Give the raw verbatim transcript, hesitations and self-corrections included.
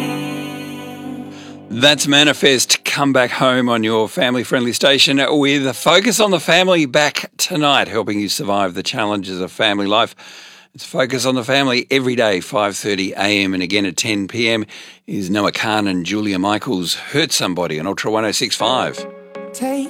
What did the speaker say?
That's Manifest. Come back home on your family-friendly station with a focus on the family back tonight, helping you survive the challenges of family life. It's Focus on the Family every day, five thirty a m and again at ten p m is Noah Khan and Julia Michaels. Hurt Somebody on Ultra one oh six point five. Take